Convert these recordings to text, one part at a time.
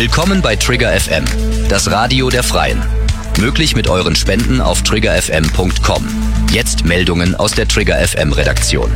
Willkommen bei Trigger FM, das Radio der Freien. Möglich mit euren Spenden auf triggerfm.com. Jetzt Meldungen aus der Trigger FM Redaktion.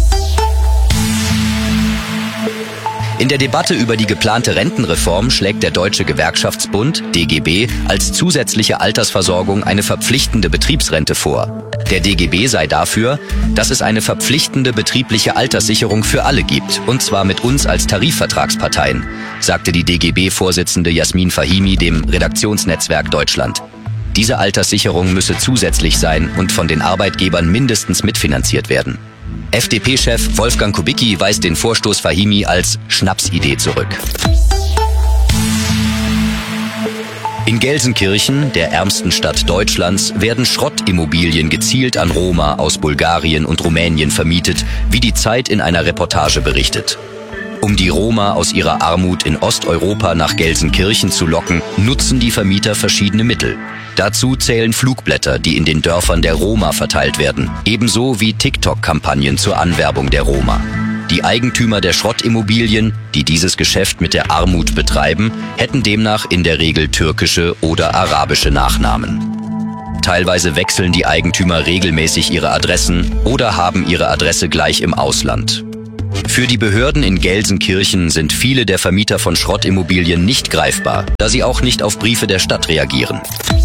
In der Debatte über die geplante Rentenreform schlägt der Deutsche Gewerkschaftsbund, DGB, als zusätzliche Altersversorgung eine verpflichtende Betriebsrente vor. Der DGB sei dafür, dass es eine verpflichtende betriebliche Alterssicherung für alle gibt, und zwar mit uns als Tarifvertragsparteien, sagte die DGB-Vorsitzende Jasmin Fahimi dem Redaktionsnetzwerk Deutschland. Diese Alterssicherung müsse zusätzlich sein und von den Arbeitgebern mindestens mitfinanziert werden. FDP-Chef Wolfgang Kubicki weist den Vorstoß Fahimi als Schnapsidee zurück. In Gelsenkirchen, der ärmsten Stadt Deutschlands, werden Schrottimmobilien gezielt an Roma aus Bulgarien und Rumänien vermietet, wie die Zeit in einer Reportage berichtet. Um die Roma aus ihrer Armut in Osteuropa nach Gelsenkirchen zu locken, nutzen die Vermieter verschiedene Mittel. Dazu zählen Flugblätter, die in den Dörfern der Roma verteilt werden, ebenso wie TikTok-Kampagnen zur Anwerbung der Roma. Die Eigentümer der Schrottimmobilien, die dieses Geschäft mit der Armut betreiben, hätten demnach in der Regel türkische oder arabische Nachnamen. Teilweise wechseln die Eigentümer regelmäßig ihre Adressen oder haben ihre Adresse gleich im Ausland. Für die Behörden in Gelsenkirchen sind viele der Vermieter von Schrottimmobilien nicht greifbar, da sie auch nicht auf Briefe der Stadt reagieren.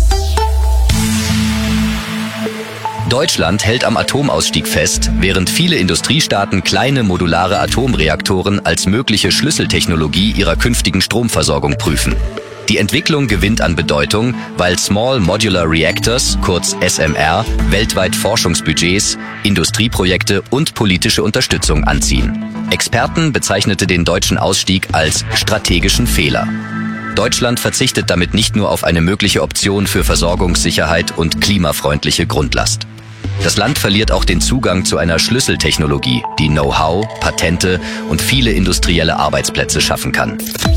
Deutschland hält am Atomausstieg fest, während viele Industriestaaten kleine modulare Atomreaktoren als mögliche Schlüsseltechnologie ihrer künftigen Stromversorgung prüfen. Die Entwicklung gewinnt an Bedeutung, weil Small Modular Reactors, kurz SMR, weltweit Forschungsbudgets, Industrieprojekte und politische Unterstützung anziehen. Experten bezeichnete den deutschen Ausstieg als strategischen Fehler. Deutschland verzichtet damit nicht nur auf eine mögliche Option für Versorgungssicherheit und klimafreundliche Grundlast. Das Land verliert auch den Zugang zu einer Schlüsseltechnologie, die Know-how, Patente und viele industrielle Arbeitsplätze schaffen kann.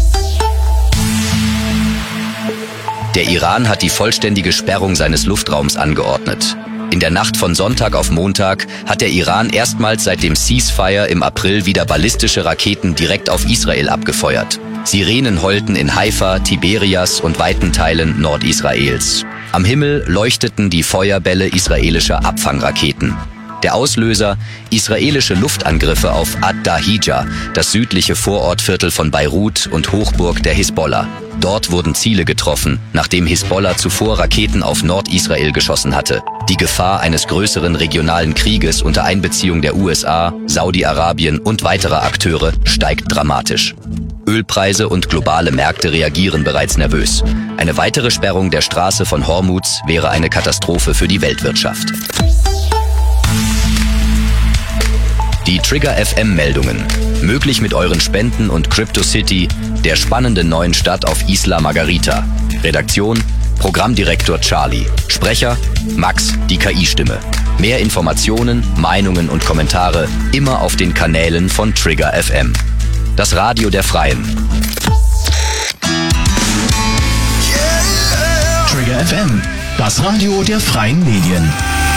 Der Iran hat die vollständige Sperrung seines Luftraums angeordnet. In der Nacht von Sonntag auf Montag hat der Iran erstmals seit dem Ceasefire im April wieder ballistische Raketen direkt auf Israel abgefeuert. Sirenen heulten in Haifa, Tiberias und weiten Teilen Nordisraels. Am Himmel leuchteten die Feuerbälle israelischer Abfangraketen. Der Auslöser: israelische Luftangriffe auf Ad-Dahija, das südliche Vorortviertel von Beirut und Hochburg der Hisbollah. Dort wurden Ziele getroffen, nachdem Hisbollah zuvor Raketen auf Nordisrael geschossen hatte. Die Gefahr eines größeren regionalen Krieges unter Einbeziehung der USA, Saudi-Arabien und weiterer Akteure steigt dramatisch. Ölpreise und globale Märkte reagieren bereits nervös. Eine weitere Sperrung der Straße von Hormuz wäre eine Katastrophe für die Weltwirtschaft. Die Trigger FM Meldungen. Möglich mit euren Spenden und CryptoCity, der spannenden neuen Stadt auf Isla Margarita. Redaktion: Programmdirektor Charlie. Sprecher: Max, die KI-Stimme. Mehr Informationen, Meinungen und Kommentare immer auf den Kanälen von Trigger FM. Das Radio der Freien. Trigger FM, das Radio der freien Medien.